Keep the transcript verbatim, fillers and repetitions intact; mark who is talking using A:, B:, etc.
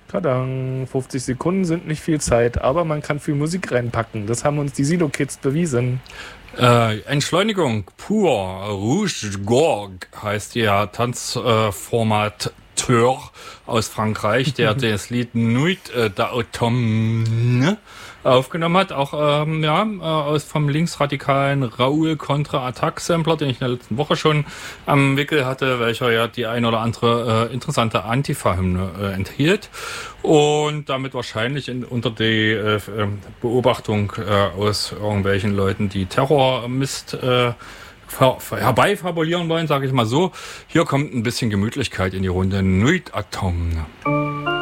A: Tadam, fünfzig Sekunden sind nicht viel Zeit, aber man kann viel Musik reinpacken. Das haben uns die Silo-Kids bewiesen.
B: Äh, Entschleunigung pur, Rouge Gorge heißt der Tanzformateur aus Frankreich, der das Lied Nuit äh, d'Automne aufgenommen hat. Auch ähm, ja, äh, aus vom linksradikalen Raoul Contra-Attack-Sampler, den ich in der letzten Woche schon am Wickel hatte, welcher ja die ein oder andere äh, interessante Antifa-Hymne äh, enthielt. Und damit wahrscheinlich in, unter die äh, Beobachtung äh, aus irgendwelchen Leuten, die Terrormist äh, ver, ver, herbeifabulieren wollen, sage ich mal so. Hier kommt ein bisschen Gemütlichkeit in die Runde. Nuit d'Automne.